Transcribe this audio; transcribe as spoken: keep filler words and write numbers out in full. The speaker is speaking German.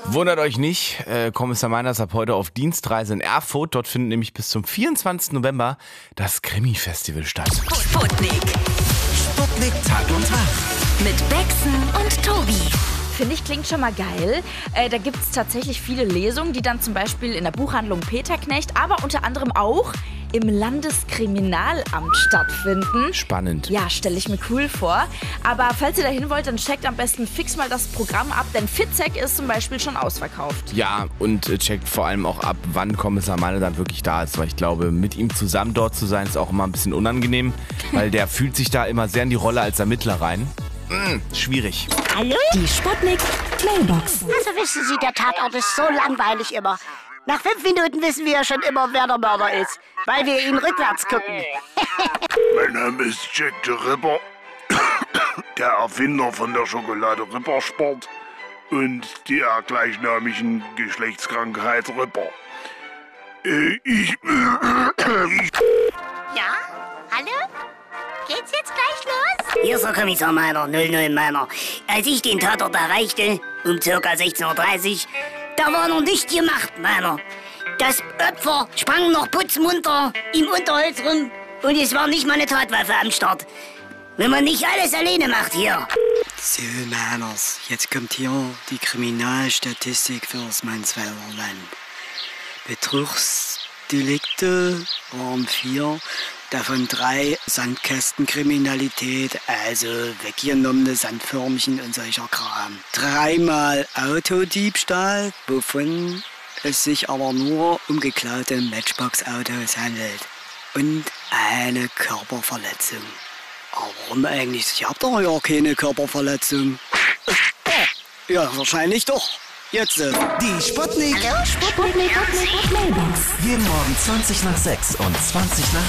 Wundert euch nicht, äh, Kommissar Meiner ist ab heute auf Dienstreise in Erfurt. Dort findet nämlich bis zum vierundzwanzigsten November das Krimi-Festival statt. Sputnik. Sputnik Tag und Tag. Mit Bexen und Tobi. Finde ich, klingt schon mal geil. Äh, da gibt es tatsächlich viele Lesungen, die dann zum Beispiel in der Buchhandlung Peterknecht, aber unter anderem auch im Landeskriminalamt stattfinden. Spannend. Ja, stelle ich mir cool vor. Aber falls ihr dahin wollt, dann checkt am besten fix mal das Programm ab, denn Fitzek ist zum Beispiel schon ausverkauft. Ja, und äh, checkt vor allem auch ab, wann Kommissar Meiner dann wirklich da ist, weil ich glaube, mit ihm zusammen dort zu sein, ist auch immer ein bisschen unangenehm, weil der fühlt sich da immer sehr in die Rolle als Ermittler rein. Hm, schwierig. Hallo? Die Sputnik Mailbox. Also wissen Sie, der Tatort ist so langweilig immer. Nach fünf Minuten wissen wir ja schon immer, wer der Mörder ist, weil wir ihn rückwärts gucken. Mein Name ist Jack the Ripper, der Erfinder von der Schokolade Ripper Sport und der gleichnamigen Geschlechtskrankheit Ripper. Äh, ich, ich... Ja? Hallo? Geht's jetzt gleich los? Hier ist der Kommissar Meiner, null null Meiner. Als ich den Tatort erreichte, um ca. sechzehn Uhr dreißig, da war noch nichts gemacht, Meiner. Das Opfer sprang noch putzmunter im Unterholz rum und es war nicht mal eine Tatwaffe am Start. Wenn man nicht alles alleine macht hier. So, Meiners, jetzt kommt hier die Kriminalstatistik fürs Mansfelder Land. Betrugsdelikte waren vier, davon drei Sandkästenkriminalität, also weggenommene Sandförmchen und solcher Kram. Dreimal Autodiebstahl, wovon es sich aber nur um geklaute Matchbox-Autos handelt. Und eine Körperverletzung. Aber warum eigentlich? Ich hab doch ja keine Körperverletzung. Ja, wahrscheinlich doch. Jetzt. Äh. Die Sputnik. Hallo? Sputnik Mailbox. Jeden Morgen zwanzig nach sechs und zwanzig nach